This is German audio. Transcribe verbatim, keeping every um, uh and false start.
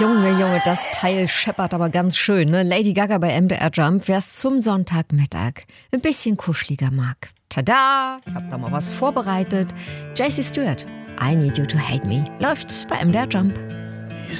Junge, Junge, das Teil scheppert aber ganz schön, ne? Lady Gaga bei M D R Jump, wer's zum Sonntagmittag ein bisschen kuscheliger mag. Tada! Ich hab da mal was vorbereitet. J C Stewart, I Need You to Hate Me, läuft bei M D R Jump.